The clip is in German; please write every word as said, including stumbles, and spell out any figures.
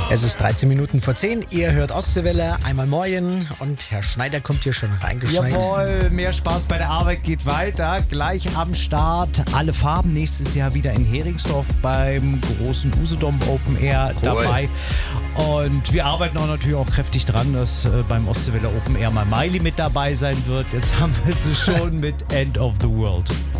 Es ist dreizehn Minuten vor zehn. Ihr hört Ostseewelle, einmal Moin und Herr Schneider kommt hier schon reingeschneit. Jawohl, mehr Spaß bei der Arbeit geht weiter. Gleich am Start alle Farben. Nächstes Jahr wieder in Heringsdorf beim großen Usedom Open Air Cool. dabei. Und wir arbeiten auch natürlich auch kräftig dran, dass äh, beim Ostseewelle Open Air mal Miley mit dabei sein wird. Jetzt haben wir sie schon mit End of the World.